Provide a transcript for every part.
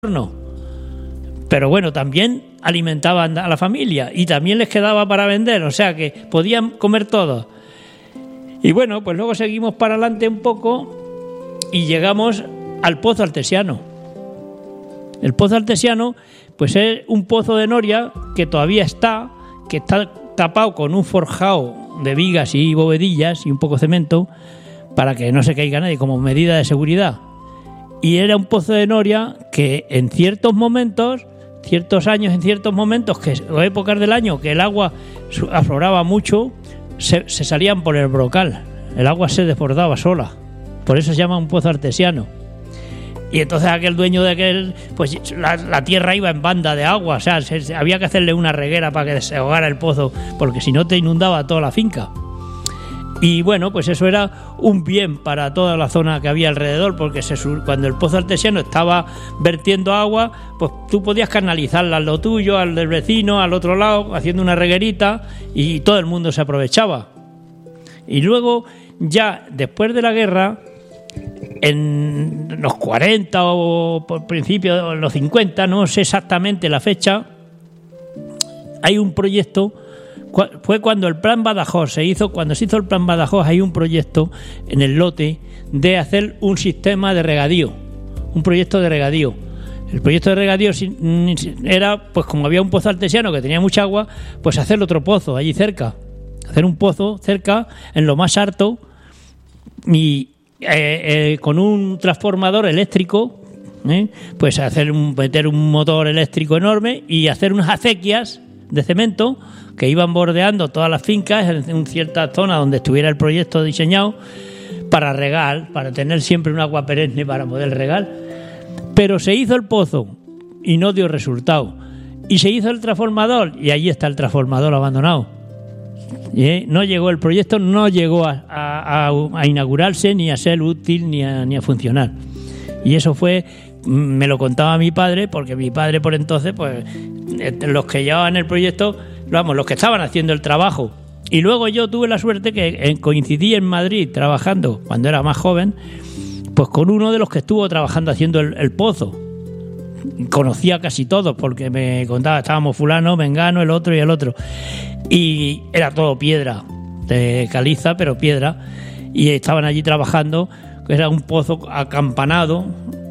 horno. Pero bueno, también alimentaban a la familia y también les quedaba para vender, o sea que podían comer todo. Y bueno, pues luego seguimos para adelante un poco y llegamos al Pozo Artesiano. El Pozo Artesiano, pues es un pozo de noria que todavía está, que está tapado con un forjado de vigas y bovedillas y un poco de cemento para que no se caiga nadie como medida de seguridad. Y era un pozo de noria que en ciertos momentos, ciertos años, en ciertos momentos o épocas del año que el agua afloraba mucho, se salían por el brocal. El agua se desbordaba sola. Por eso se llama un pozo artesiano. Y entonces aquel dueño de aquel, pues la tierra iba en banda de agua, o sea, había que hacerle una reguera para que se ahogara el pozo, porque si no te inundaba toda la finca. Y bueno, pues eso era un bien para toda la zona que había alrededor, porque cuando el pozo artesiano estaba vertiendo agua, pues tú podías canalizarla a lo tuyo, al del vecino, al otro lado, haciendo una reguerita, y todo el mundo se aprovechaba. Y luego, ya después de la guerra, en los 40 o por principio en los 50, no sé exactamente la fecha, hay un proyecto. Fue cuando el Plan Badajoz se hizo. Cuando se hizo el Plan Badajoz, hay un proyecto en el lote de hacer un sistema de regadío, un proyecto de regadío. El proyecto de regadío era, pues como había un pozo artesiano que tenía mucha agua, pues hacer otro pozo allí cerca, hacer un pozo cerca en lo más alto y con un transformador eléctrico, pues meter un motor eléctrico enorme y hacer unas acequias de cemento que iban bordeando todas las fincas en cierta zona donde estuviera el proyecto diseñado para regar, para tener siempre un agua perenne para poder regar. Pero se hizo el pozo y no dio resultado. Y se hizo el transformador y allí está el transformador abandonado. No llegó el proyecto, no llegó a inaugurarse, ni a ser útil, ni a funcionar. Y eso fue, me lo contaba mi padre, porque mi padre por entonces, pues los que llevaban el proyecto, vamos, los que estaban haciendo el trabajo. Y luego yo tuve la suerte que coincidí en Madrid trabajando, cuando era más joven, pues con uno de los que estuvo trabajando haciendo el pozo. Conocía casi todos, porque me contaba, estábamos fulano, mengano, el otro y el otro. Y era todo piedra, de caliza, pero piedra. Y estaban allí trabajando, que era un pozo acampanado,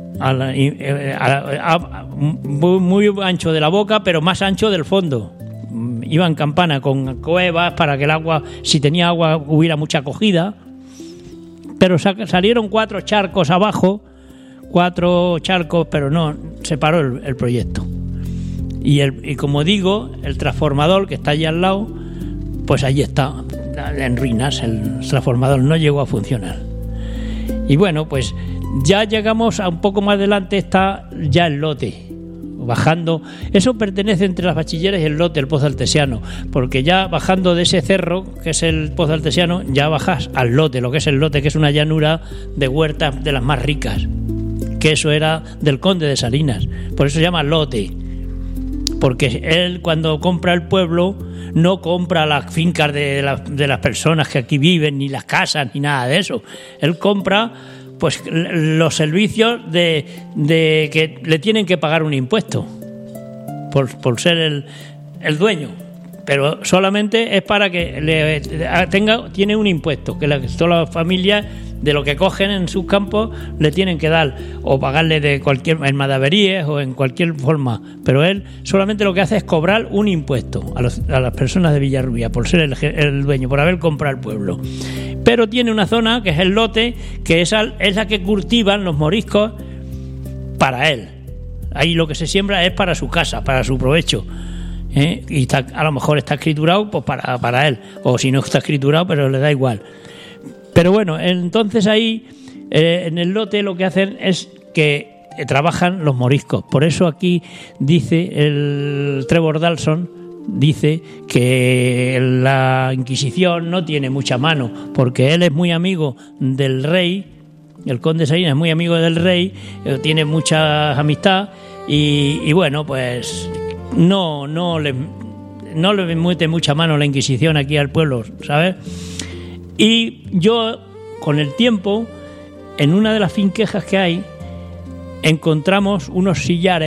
muy ancho de la boca, pero más ancho del fondo. Iba en campana con cuevas para que el agua, si tenía agua, hubiera mucha acogida. Pero salieron 4 charcos abajo, 4 charcos, pero no, se paró el proyecto. Y como digo, el transformador que está allí al lado, pues allí está, en ruinas. El transformador no llegó a funcionar. Y bueno, pues ya llegamos a un poco más adelante, está ya el lote, bajando. Eso pertenece entre las Bachilleras y el lote, el Pozo Artesiano, porque ya bajando de ese cerro, que es el Pozo Artesiano, ya bajas al lote, lo que es el lote, que es una llanura de huertas de las más ricas, que eso era del conde de Salinas, por eso se llama lote, porque él cuando compra el pueblo no compra las fincas de las personas que aquí viven, ni las casas, ni nada de eso. Él compra pues los servicios de que le tienen que pagar un impuesto por ser el dueño, pero solamente es para que tiene un impuesto que todas las familias de lo que cogen en sus campos le tienen que dar o pagarle en madaverías o en cualquier forma, pero él solamente lo que hace es cobrar un impuesto a las personas de Villarrubia por ser el dueño, por haber comprado el pueblo. Pero tiene una zona que es el lote, que es la que cultivan los moriscos para él. Ahí lo que se siembra es para su casa, para su provecho. Y a lo mejor está escriturado pues para él, o si no está escriturado, pero le da igual. Pero bueno, entonces ahí en el lote lo que hacen es que trabajan los moriscos. Por eso aquí dice el Trevor Dalson, dice que la Inquisición no tiene mucha mano, porque él es muy amigo del rey, el conde Salinas es muy amigo del rey, tiene mucha amistad y bueno, pues no le mete mucha mano la Inquisición aquí al pueblo, ¿sabes? Y yo, con el tiempo, en una de las finquejas que hay, encontramos unos sillares